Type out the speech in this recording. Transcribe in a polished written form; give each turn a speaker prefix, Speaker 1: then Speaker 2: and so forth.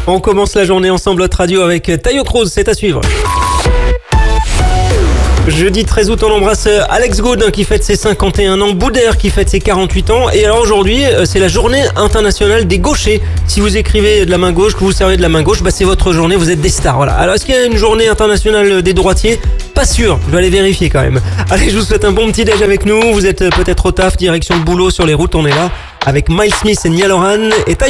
Speaker 1: On commence la journée ensemble à radio avec Tayo Cruz, c'est à suivre. Jeudi 13 août, on embrasse Alex Gaudin qui fête ses 51 ans, Boudère qui fête ses 48 ans. Et alors aujourd'hui, c'est la journée internationale des gauchers. Si vous écrivez de la main gauche, que vous servez de la main gauche, c'est votre journée, vous êtes des stars. Voilà. Alors est-ce qu'il y a une journée internationale des droitiers ? Pas sûr, je vais aller vérifier quand même. Allez, je vous souhaite un bon petit déj avec nous. Vous êtes peut-être au taf, direction de boulot sur les routes, on est là avec Miles Smith et Niall Horan et Tayo.